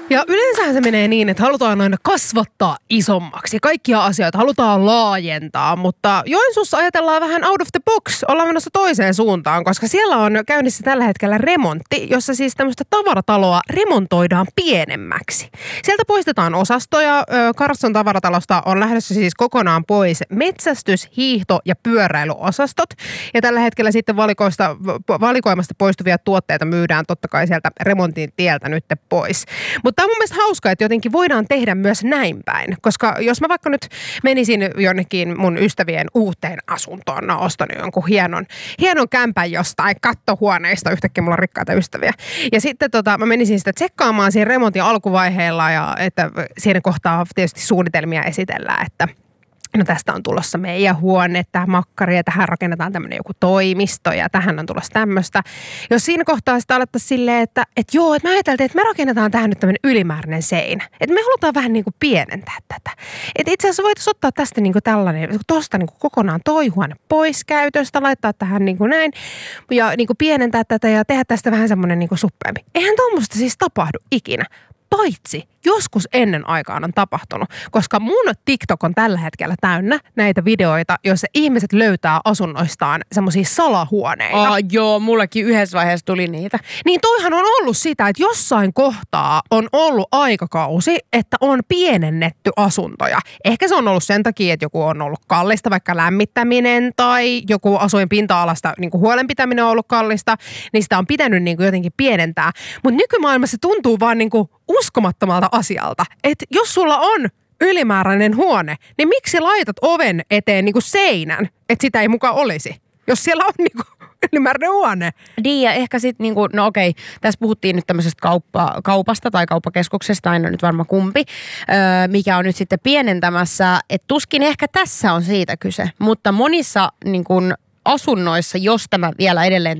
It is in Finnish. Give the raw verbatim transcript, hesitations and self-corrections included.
Ja yleensähän se menee niin, että halutaan aina kasvattaa isommaksi. Kaikkia asioita halutaan laajentaa, mutta Joensuussa ajatellaan vähän out of the box. Ollaan menossa toiseen suuntaan, koska siellä on käynnissä tällä hetkellä remontti, jossa siis tämmöistä tavarataloa remontoidaan pienemmäksi. Sieltä poistetaan osastoja. Carlson tavaratalosta on lähdössä siis kokonaan pois metsästys, hiihto ja pyöräilyosastot. Ja tällä hetkellä sitten valikoista, valikoimasta poistuvia tuotteita myydään totta kai sieltä remontin tieltä nyt pois. Mutta tämä on mun mielestä hauskaa, että jotenkin voidaan tehdä myös näin päin. Koska jos mä vaikka nyt menisin jonnekin mun ystävien uuteen asuntoon, mä oon ostanut jonkun hienon, hienon kämpän jostain kattohuoneista, yhtäkkiä mulla on rikkaita ystäviä. Ja sitten tota, mä menisin sitä tsekkaamaan siinä remontin alkuvaiheella ja että siinä kohtaa tietysti suunnitelmia esitellään, että no tästä on tulossa meidän huone, tähän makkari ja tähän rakennetaan tämmöinen joku toimisto ja tähän on tulossa tämmöistä. Jos siinä kohtaa sitä alettaisiin silleen, että, että joo, että me ajateltiin, että me rakennetaan tähän nyt tämmöinen ylimääräinen seinä. Että me halutaan vähän niin kuin pienentää tätä. Että itse asiassa voitaisiin ottaa tästä niin kuin tällainen, tuosta niin kuin kokonaan toi huone pois käytöstä, laittaa tähän niin kuin näin ja niin kuin pienentää tätä ja tehdä tästä vähän semmoinen niin kuin suppeampi. Eihän tuommoista siis tapahdu ikinä. Paitsi joskus ennen aikaan on tapahtunut, koska mun TikTok on tällä hetkellä täynnä näitä videoita, joissa ihmiset löytää asunnoistaan semmoisia salahuoneita. Aa, joo, mullakin yhdessä vaiheessa tuli niitä. Niin toihan on ollut sitä, että jossain kohtaa on ollut aikakausi, että on pienennetty asuntoja. Ehkä se on ollut sen takia, että joku on ollut kallista, vaikka lämmittäminen tai joku asuin pinta-alasta niin kuin huolenpitäminen on ollut kallista, niin sitä on pitänyt niin kuin jotenkin pienentää. Mutta nykymaailmassa tuntuu vaan niin kuin uskomattomalta asialta, että jos sulla on ylimääräinen huone, niin miksi laitat oven eteen niinku seinän, että sitä ei mukaan olisi, jos siellä on niinku ylimääräinen huone? Niin ja ehkä sitten, niinku, no okei, tässä puhuttiin nyt tämmöisestä kauppa, kaupasta tai kauppakeskuksesta, aina nyt varmaan kumpi, öö, mikä on nyt sitten pienentämässä, että tuskin ehkä tässä on siitä kyse, mutta monissa niinku asunnoissa, jos tämä vielä edelleen